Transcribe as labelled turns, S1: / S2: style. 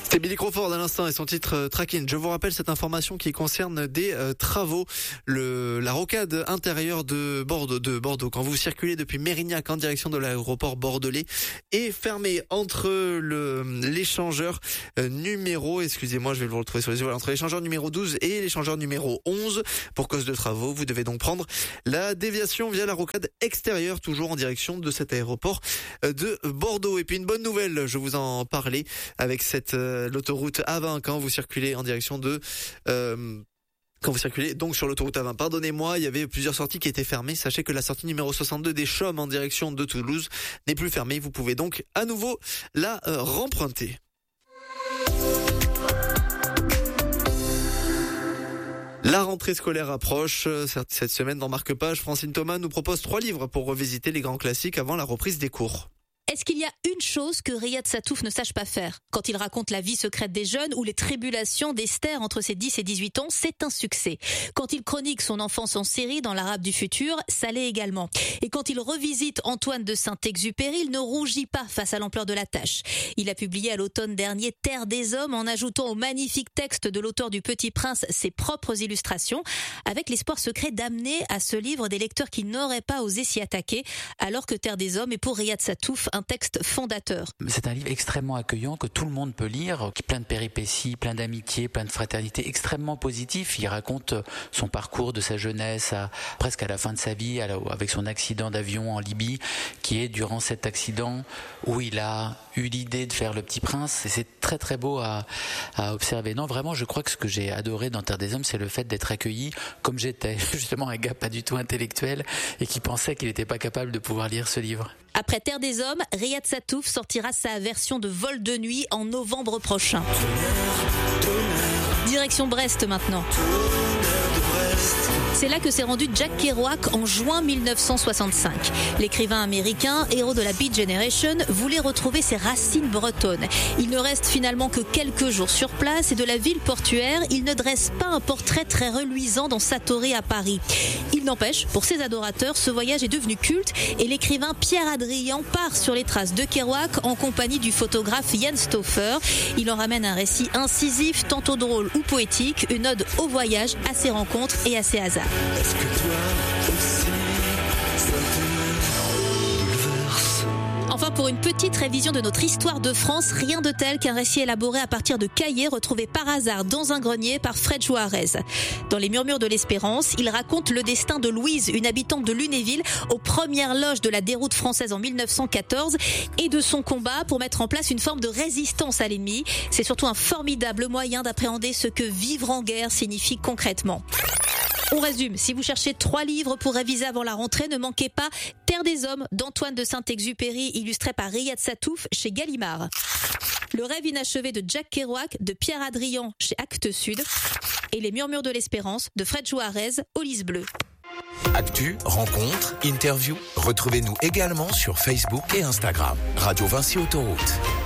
S1: C'est Billy Crawford à l'instant et son titre Tracking. Je vous rappelle cette information qui concerne des travaux. La rocade intérieure de Bordeaux, quand vous circulez depuis Mérignac en direction de l'aéroport bordelais, est fermée entre l'échangeur numéro, excusez-moi, je vais le retrouver sur les yeux, entre l'échangeur numéro 12 et l'échangeur numéro 11 pour cause de travaux. Vous devez donc prendre la déviation via la rocade extérieure, toujours en direction de cet aéroport de Bordeaux. Et puis une bonne nouvelle, je vous en parlais avec l'autoroute A20 quand vous circulez en direction de quand vous circulez donc sur l'autoroute A20, pardonnez-moi, il y avait plusieurs sorties qui étaient fermées. Sachez que la sortie numéro 62 des Chaumes en direction de Toulouse n'est plus fermée. Vous pouvez donc à nouveau la remprunter. La rentrée scolaire approche. Cette semaine dans Marque-Page, Francine Thomas nous propose 3 livres pour revisiter les grands classiques avant la reprise des cours.
S2: Est-ce qu'il y a une chose que Riyad Sattouf ne sache pas faire? Quand il raconte la vie secrète des jeunes ou les tribulations d'Esther entre ses 10 et 18 ans, c'est un succès. Quand il chronique son enfance en série dans l'Arabe du futur, ça l'est également. Et quand il revisite Antoine de Saint-Exupéry, il ne rougit pas face à l'ampleur de la tâche. Il a publié à l'automne dernier Terre des hommes en ajoutant au magnifique texte de l'auteur du Petit Prince ses propres illustrations, avec l'espoir secret d'amener à ce livre des lecteurs qui n'auraient pas osé s'y attaquer, alors que Terre des hommes est pour Riyad Sattouf un texte fondateur.
S3: C'est un livre extrêmement accueillant que tout le monde peut lire, qui plein de péripéties, plein d'amitié, plein de fraternité, extrêmement positif. Il raconte son parcours de sa jeunesse presque à la fin de sa vie, avec son accident d'avion en Libye, qui est durant cet accident où il a eu l'idée de faire Le Petit Prince. Et c'est très très beau à observer. Non, vraiment, je crois que ce que j'ai adoré dans Terre des hommes, c'est le fait d'être accueilli comme j'étais, justement un gars pas du tout intellectuel et qui pensait qu'il n'était pas capable de pouvoir lire ce livre.
S2: Après Terre des hommes, Riyad Sattouf sortira sa version de Vol de nuit en novembre prochain. Direction Brest maintenant. C'est là que s'est rendu Jack Kerouac en juin 1965. L'écrivain américain, héros de la Beat Generation, voulait retrouver ses racines bretonnes. Il ne reste finalement que quelques jours sur place et de la ville portuaire, il ne dresse pas un portrait très reluisant dans Satoré à Paris. Il n'empêche, pour ses adorateurs, ce voyage est devenu culte et l'écrivain Pierre Adrian part sur les traces de Kerouac en compagnie du photographe Jan Stauffer. Il en ramène un récit incisif, tantôt drôle ou poétique, une ode au voyage, à ses rencontres et à ses hasards.
S4: Est-ce que toi aussi, ça te bouleverse?
S2: Enfin, pour une petite révision de notre histoire de France, rien de tel qu'un récit élaboré à partir de cahiers retrouvés par hasard dans un grenier par Fred Juarez. Dans Les Murmures de l'Espérance, il raconte le destin de Louise, une habitante de Lunéville, aux premières loges de la déroute française en 1914, et de son combat pour mettre en place une forme de résistance à l'ennemi. C'est surtout un formidable moyen d'appréhender ce que vivre en guerre signifie concrètement. On résume, si vous cherchez 3 livres pour réviser avant la rentrée, ne manquez pas Terre des hommes d'Antoine de Saint-Exupéry, illustré par Riyad Sattouf chez Gallimard. Le rêve inachevé de Jack Kerouac de Pierre Adrian chez Actes Sud. Et Les Murmures de l'Espérance de Fred Juarez au Lys Bleu.
S5: Actu, rencontres, interviews, retrouvez-nous également sur Facebook et Instagram. Radio Vinci Autoroute.